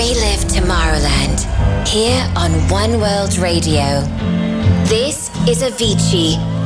Relive Tomorrowland here on One World Radio. This is Avicii